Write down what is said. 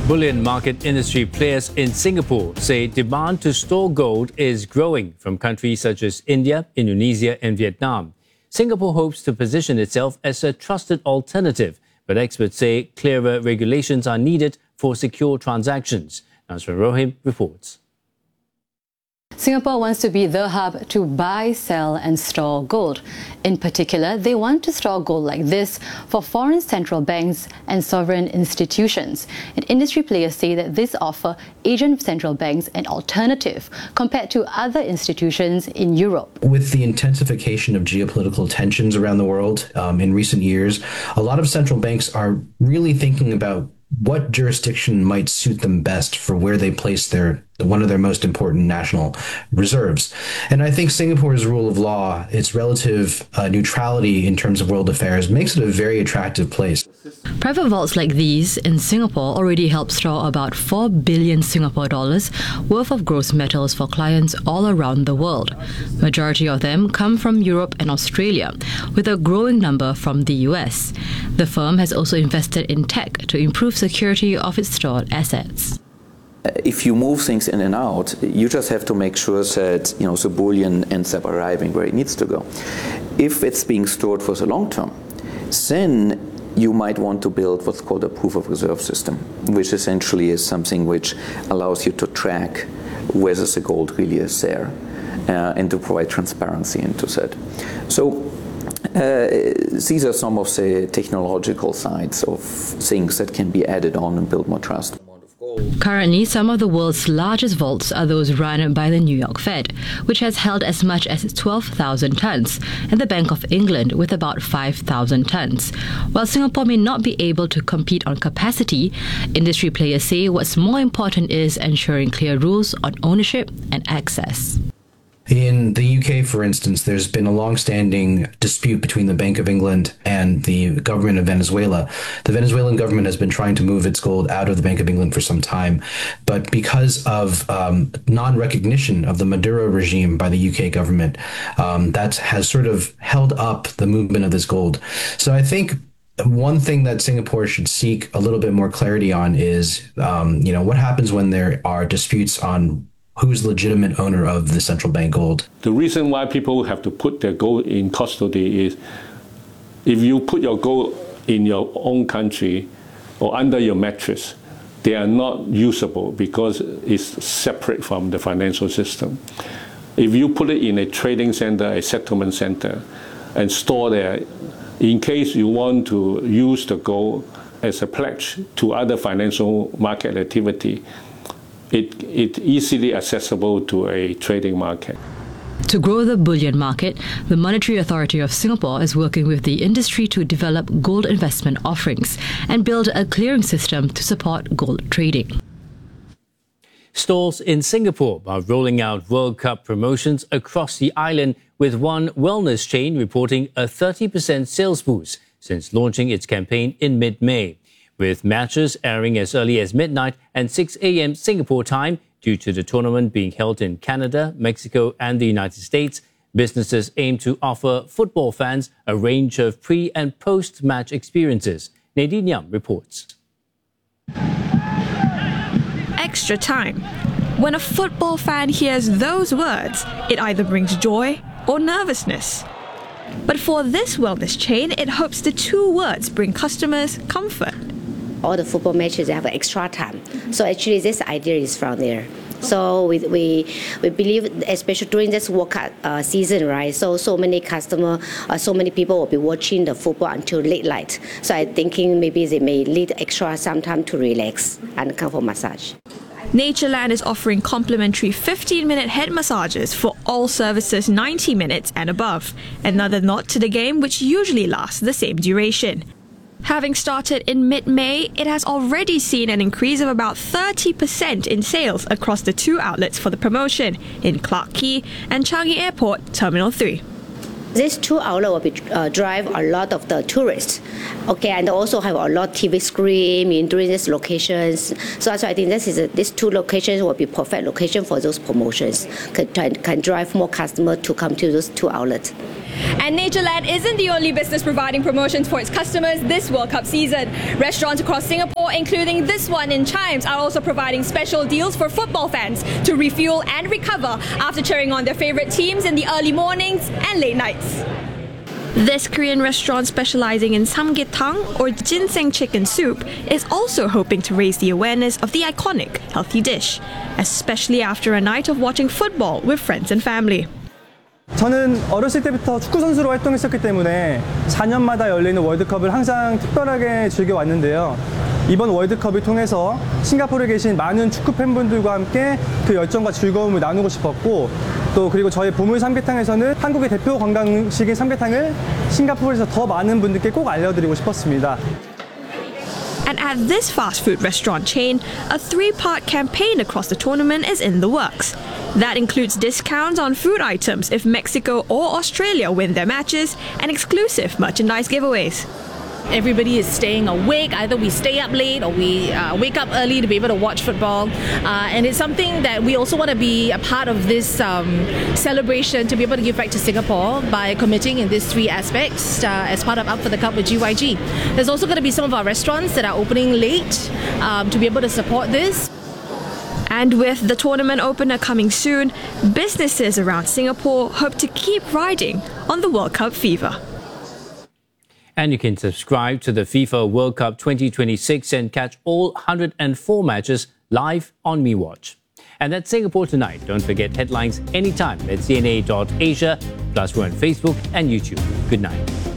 Bullion market industry players in Singapore say demand to store gold is growing from countries such as India, Indonesia, and Vietnam. Singapore hopes to position itself as a trusted alternative, but experts say clearer regulations are needed for secure transactions. Nasrin Rohim reports. Singapore wants to be the hub to buy, sell and store gold. In particular, they want to store gold like this for foreign central banks and sovereign institutions. And industry players say that this offers Asian central banks an alternative compared to other institutions in Europe. With the intensification of geopolitical tensions around the world in recent years, a lot of central banks are really thinking about what jurisdiction might suit them best for where they place one of their most important national reserves. And I think Singapore's rule of law, its relative neutrality in terms of world affairs, makes it a very attractive place. Private vaults like these in Singapore already help store about 4 billion Singapore dollars worth of gross metals for clients all around the world. Majority of them come from Europe and Australia, with a growing number from the US. The firm has also invested in tech to improve security of its stored assets. If you move things in and out, you just have to make sure that the bullion ends up arriving where it needs to go. If it's being stored for the long term, then you might want to build what's called a proof of reserve system, which essentially is something which allows you to track whether the gold really is there and to provide transparency into that. So these are some of the technological sides of things that can be added on and build more trust. Currently, some of the world's largest vaults are those run by the New York Fed, which has held as much as 12,000 tons, and the Bank of England with about 5,000 tons. While Singapore may not be able to compete on capacity, industry players say what's more important is ensuring clear rules on ownership and access. In the UK, for instance, there's been a long-standing dispute between the Bank of England and the government of Venezuela. The Venezuelan government has been trying to move its gold out of the Bank of England for some time, but because of non-recognition of the Maduro regime by the UK government, that has sort of held up the movement of this gold. So I think one thing that Singapore should seek a little bit more clarity on is, what happens when there are disputes on who's legitimate owner of the central bank gold. The reason why people have to put their gold in custody is if you put your gold in your own country or under your mattress, they are not usable because it's separate from the financial system. If you put it in a trading center, a settlement center, and store there, in case you want to use the gold as a pledge to other financial market activity, it's easily accessible to a trading market. To grow the bullion market, the Monetary Authority of Singapore is working with the industry to develop gold investment offerings and build a clearing system to support gold trading. Stalls in Singapore are rolling out World Cup promotions across the island, with one wellness chain reporting a 30% sales boost since launching its campaign in mid-May. With matches airing as early as midnight and 6 a.m. Singapore time due to the tournament being held in Canada, Mexico and the United States, businesses aim to offer football fans a range of pre- and post-match experiences. Nadine Yam reports. Extra time. When a football fan hears those words, it either brings joy or nervousness. But for this wellness chain, it hopes the two words bring customers comfort. All the football matches have extra time. So actually this idea is from there. So we believe, especially during this World Cup season, right? So many customers, so many people will be watching the football until late night. So I'm thinking maybe they may need extra some time to relax and come for massage. Natureland is offering complimentary 15-minute head massages for all services 90 minutes and above. Another nod to the game, which usually lasts the same duration. Having started in mid-May, it has already seen an increase of about 30% in sales across the two outlets for the promotion in Clarke Quay and Changi Airport Terminal 3. These two outlets will be drive a lot of the tourists, okay, and also have a lot of TV screen during these locations. So that's why I think these two locations will be perfect location for those promotions. Can drive more customers to come to those two outlets. And Natureland isn't the only business providing promotions for its customers this World Cup season. Restaurants across Singapore, including this one in Chimes, are also providing special deals for football fans to refuel and recover after cheering on their favourite teams in the early mornings and late nights. This Korean restaurant specializing in samgyetang or ginseng chicken soup is also hoping to raise the awareness of the iconic healthy dish, especially after a night of watching football with friends and family. 저는 어렸을 때부터 축구 선수로 활동했었기 때문에 4년마다 열리는 월드컵을 항상 특별하게 즐겨왔는데요. 이번 월드컵을 통해서 싱가포르에 계신 많은 축구 팬분들과 함께 그 열정과 즐거움을 나누고 싶었고 또 그리고 저희 보물 삼계탕에서는 한국의 대표 관광식인 삼계탕을 싱가포르에서 더 많은 분들께 꼭 알려드리고 싶었습니다. And at this fast food restaurant chain, a 3-part campaign across the tournament is in the works. That includes discounts on food items if Mexico or Australia win their matches and exclusive merchandise giveaways. Everybody is staying awake. Either we stay up late or we wake up early to be able to watch football. And it's something that we also want to be a part of this celebration, to be able to give back to Singapore by committing in these 3 aspects as part of Up for the Cup with GYG. There's also going to be some of our restaurants that are opening late to be able to support this. And with the tournament opener coming soon, businesses around Singapore hope to keep riding on the World Cup fever. And you can subscribe to the FIFA World Cup 2026 and catch all 104 matches live on MeWatch. And that's Singapore Tonight. Don't forget headlines anytime at cna.asia. Plus, we're on Facebook and YouTube. Good night.